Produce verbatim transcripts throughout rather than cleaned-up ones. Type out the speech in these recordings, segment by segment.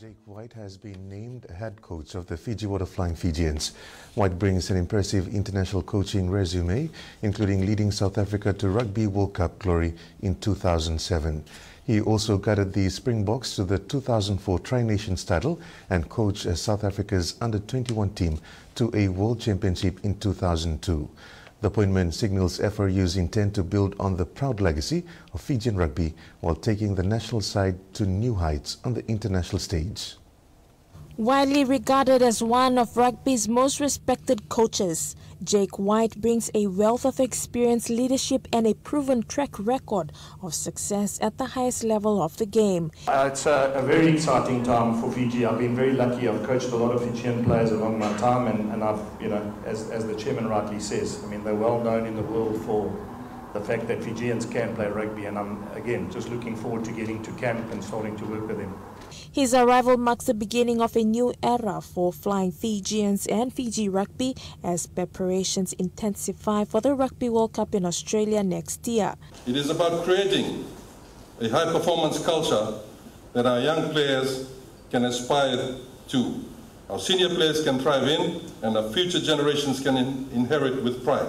Jake White has been named head coach of the Fiji Water Flying Fijians. White brings an impressive international coaching resume, including leading South Africa to Rugby World Cup glory in two thousand seven. He also guided the Springboks to the two thousand four Tri-Nations title and coached South Africa's under twenty-one team to a World Championship in two thousand two. The appointment signals F R U's intent to build on the proud legacy of Fijian rugby while taking the national side to new heights on the international stage. Widely regarded as one of rugby's most respected coaches, Jake White brings a wealth of experience, leadership and a proven track record of success at the highest level of the game. Uh, it's a, a very exciting time for Fiji. I've been very lucky. I've coached a lot of Fijian players along my time, and, and I've, you know, as, as the chairman rightly says, I mean, they're well known in the world for the fact that Fijians can play rugby, and I'm, again, just looking forward to getting to camp and starting to work with them. His arrival marks the beginning of a new era for Flying Fijians and Fiji rugby as preparations intensify for the Rugby World Cup in Australia next year. It is about creating a high-performance culture that our young players can aspire to, our senior players can thrive in, and our future generations can in inherit with pride.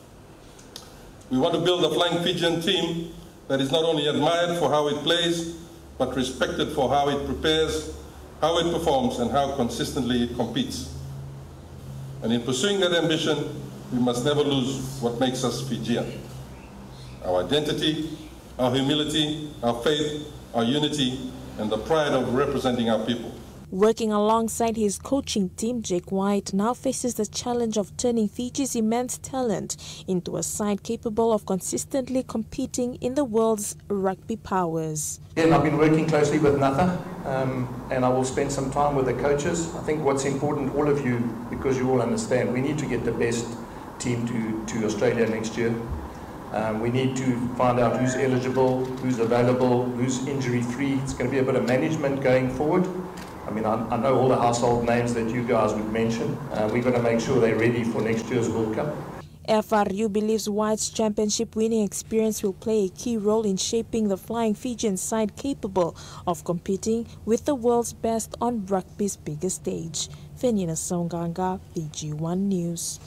We want to build a Flying Fijian team that is not only admired for how it plays, but respected for how it prepares, how it performs, and how consistently it competes. And in pursuing that ambition, we must never lose what makes us Fijian: our identity, our humility, our faith, our unity, and the pride of representing our people. Working alongside his coaching team, Jake White now faces the challenge of turning Fiji's immense talent into a side capable of consistently competing in the world's rugby powers. Again, I've been working closely with Natha, um, and I will spend some time with the coaches. I think what's important, all of you, because you all understand, we need to get the best team to, to Australia next year. Um, we need to find out who's eligible, who's available, who's injury-free. It's going to be a bit of management going forward. I mean, I, I know all the household names that you guys would mention. Uh, we're going to make sure they're ready for next year's World Cup. F R U believes White's championship winning experience will play a key role in shaping the Flying Fijian side capable of competing with the world's best on rugby's biggest stage. Fenina Songanga, Fiji One News.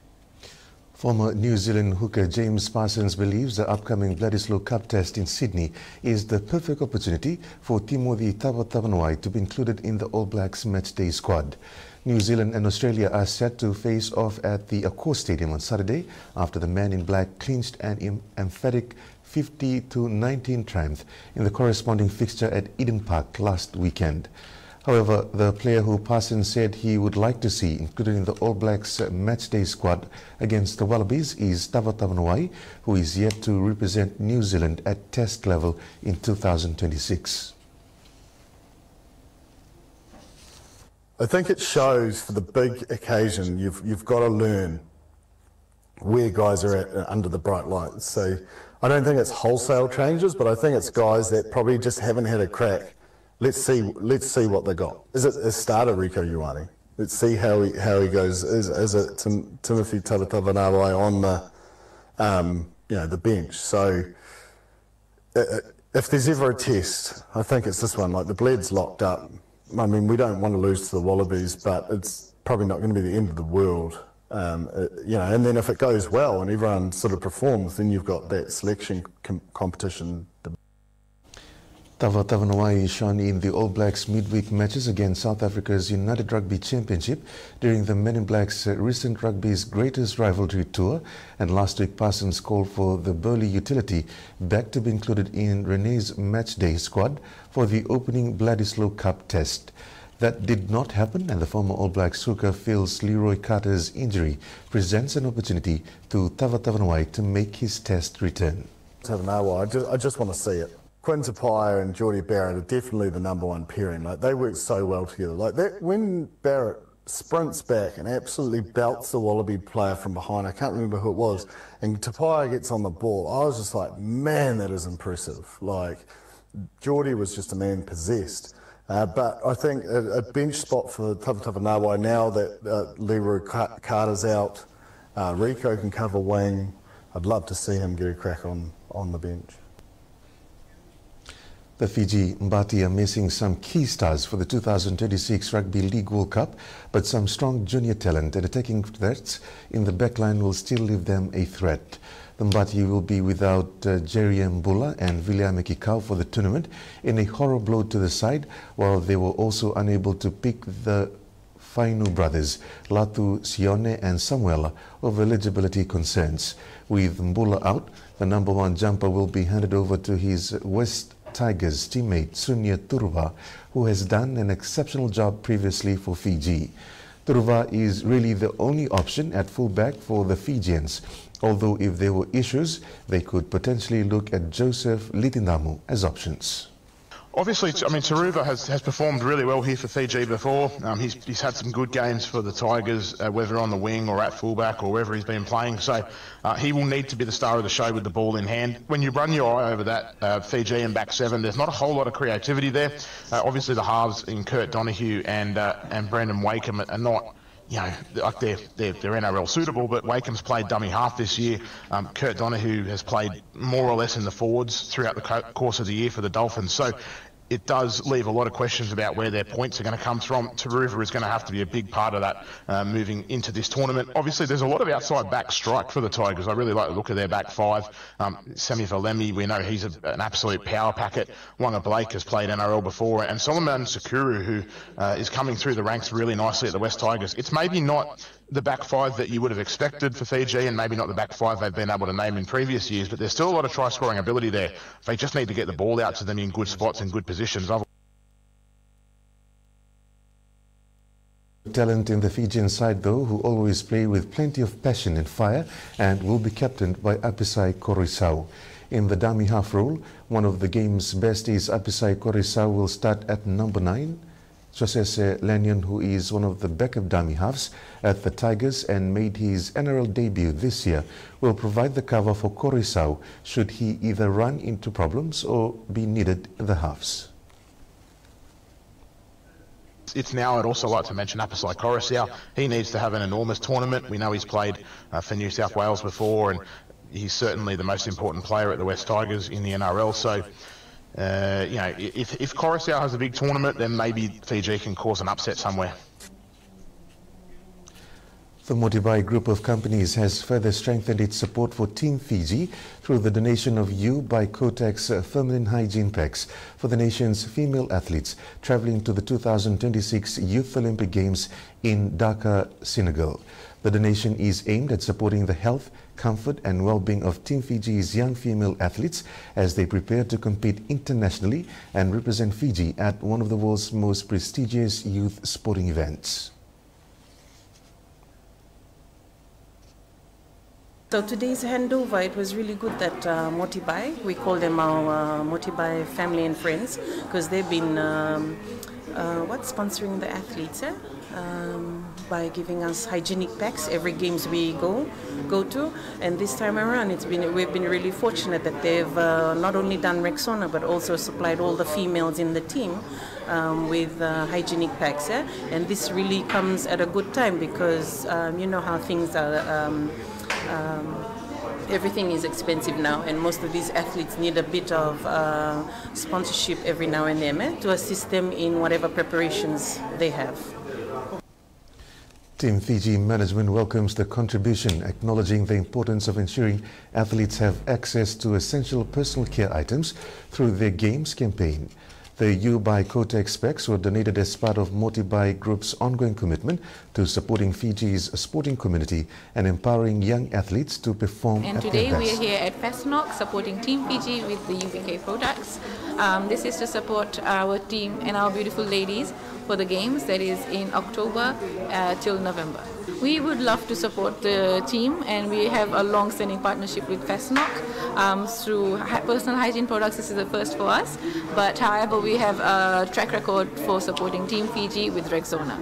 Former New Zealand hooker James Parsons believes the upcoming Bledisloe Cup test in Sydney is the perfect opportunity for Timothy Tavatavanawai to be included in the All Blacks matchday squad. New Zealand and Australia are set to face off at the Accor Stadium on Saturday after the Man in Black clinched an emphatic fifty to nineteen triumph in the corresponding fixture at Eden Park last weekend. However, the player who Parsons said he would like to see included in the All Blacks matchday squad against the Wallabies is Tavatavanawai, who is yet to represent New Zealand at test level in two thousand twenty-six. I think it shows for the big occasion you've, you've got to learn where guys are at under the bright lights. So I don't think it's wholesale changes, but I think it's guys that probably just haven't had a crack. Let's see. Let's see what they got. Is it a starter, Rieko Ioane? Let's see how he how he goes. Is is it Tim, Timothy Tavatavanawai on the um, you know the bench? So uh, if there's ever a test, I think it's this one. Like the Bled's locked up. I mean, we don't want to lose to the Wallabies, but it's probably not going to be the end of the world. Um, uh, you know, and then if it goes well and everyone sort of performs, then you've got that selection com competition. Tavatavanawai shone in the All Blacks midweek matches against South Africa's United Rugby Championship during the Men in Black's recent rugby's greatest rivalry tour, and last week Parsons called for the Burleigh utility back to be included in Rene's matchday squad for the opening Bledisloe Cup test. That did not happen, and the former All Blacks hooker feels Leroy Carter's injury presents an opportunity to Tavatavanawai to make his test return. Tavanawai, I just, I just want to see it. Quinn Tupaia and Geordie Barrett are definitely the number one pairing. Like they work so well together. Like that, when Barrett sprints back and absolutely belts the Wallaby player from behind, I can't remember who it was, and Tupaia gets on the ball, I was just like, man, that is impressive. Like Geordie was just a man possessed. Uh, but I think a, a bench spot for Tavatavanawai now that uh, Leroy Carter's out, uh, Rieko can cover wing. I'd love to see him get a crack on, on the bench. The Fiji Mbati are missing some key stars for the two thousand twenty-six Rugby League World Cup, but some strong junior talent and attacking threats in the backline will still leave them a threat. The Mbati will be without uh, Jerry Mbula and Viliame Kikau for the tournament in a horror blow to the side, while they were also unable to pick the Fainu brothers, Latu, Sione and Samuela, over eligibility concerns. With Mbula out, the number one jumper will be handed over to his West Tigers teammate Sunia Turuva, who has done an exceptional job previously for Fiji. Turuva is really the only option at fullback for the Fijians, although if there were issues, they could potentially look at Joseph Litindamu as options. Obviously, I mean, Turuva has, has performed really well here for Fiji before. Um, he's, he's had some good games for the Tigers, uh, whether on the wing or at fullback or wherever he's been playing. So uh, he will need to be the star of the show with the ball in hand. When you run your eye over that uh, Fijian back seven, there's not a whole lot of creativity there. Uh, obviously, the halves in Kurt Donahue and uh, and Brandon Wakeham are not, you know, like they're, they're, they're N R L suitable, but Wakeham's played dummy half this year. Um, Kurt Donahue has played more or less in the forwards throughout the co course of the year for the Dolphins. So it does leave a lot of questions about where their points are going to come from. Turuva is going to have to be a big part of that uh, moving into this tournament. Obviously, there's a lot of outside back strike for the Tigers. I really like the look of their back five. Um, Semi Valemi, we know he's a, an absolute power packet. Wanga Blake has played N R L before, and Solomon Sakuru, who uh, is coming through the ranks really nicely at the West Tigers. It's maybe not the back five that you would have expected for Fiji, and maybe not the back five they've been able to name in previous years, but there's still a lot of try-scoring ability there. They just need to get the ball out to them in good spots and good positions. Talent in the Fijian side, though, who always play with plenty of passion and fire, and will be captained by Apisai Korisau. In the dummy half role, one of the game's best is Apisai Korisau will start at number nine. Josese Lanyon, who is one of the backup dummy halves at the Tigers and made his N R L debut this year, will provide the cover for Korisau should he either run into problems or be needed in the halves. It's now, I'd also like to mention Apisai Korisau. He needs to have an enormous tournament. We know he's played uh, for New South Wales before, and he's certainly the most important player at the West Tigers in the N R L. So, Uh, you know, if, if Korisau has a big tournament, then maybe Fiji can cause an upset somewhere. The Motibai Group of companies has further strengthened its support for Team Fiji through the donation of U by Kotex uh, feminine hygiene packs for the nation's female athletes travelling to the two thousand twenty-six Youth Olympic Games in Dhaka, Senegal. The donation is aimed at supporting the health, comfort and well-being of Team Fiji's young female athletes as they prepare to compete internationally and represent Fiji at one of the world's most prestigious youth sporting events. So today's handover, it was really good that uh, Motibai, we call them our uh, Motibai family and friends, because they've been um, uh, what sponsoring the athletes eh? um, by giving us hygienic packs every games we go go to. And this time around, it's been we've been really fortunate that they've uh, not only done Rexona but also supplied all the females in the team um, with uh, hygienic packs. Eh? And this really comes at a good time because um, you know how things are. Um, Um, everything is expensive now, and most of these athletes need a bit of uh, sponsorship every now and then eh, to assist them in whatever preparations they have. Team Fiji management welcomes the contribution, acknowledging the importance of ensuring athletes have access to essential personal care items through their Games campaign. The U by Kotex packs were donated as part of Motibai Group's ongoing commitment to supporting Fiji's sporting community and empowering young athletes to perform and at today their best. We are here at FESNOC supporting Team Fiji with the U B K products. Um, this is to support our team and our beautiful ladies for the games that is in October uh, till November. We would love to support the team, and we have a long-standing partnership with FESNOC um, through personal hygiene products. This is the first for us, but however we have a track record for supporting Team Fiji with Rexona.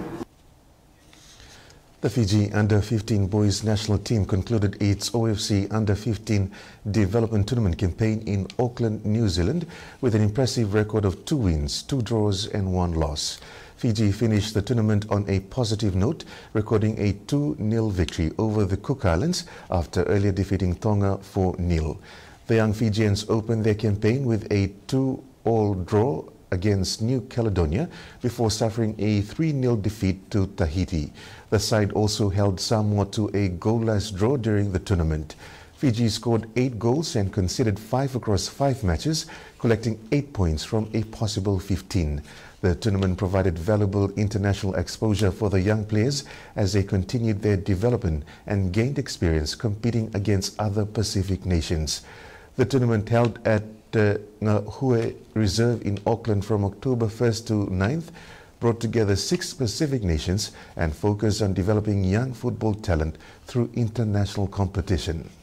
The Fiji under fifteen boys national team concluded its O F C under fifteen development tournament campaign in Auckland, New Zealand with an impressive record of two wins, two draws and one loss. Fiji finished the tournament on a positive note, recording a two nil victory over the Cook Islands after earlier defeating Tonga four nil. The young Fijians opened their campaign with a two all draw against New Caledonia before suffering a three nil defeat to Tahiti. The side also held Samoa to a goalless draw during the tournament. Fiji scored eight goals and conceded five across five matches, collecting eight points from a possible fifteen. The tournament provided valuable international exposure for the young players as they continued their development and gained experience competing against other Pacific nations. The tournament held at the Ngahue Reserve in Auckland from October first to ninth brought together six Pacific nations and focused on developing young football talent through international competition.